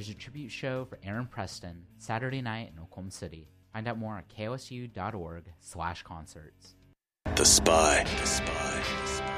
There's a tribute show for Aaron Preston Saturday night in Oklahoma City. Find out more at kosu.org/concerts. The Spy.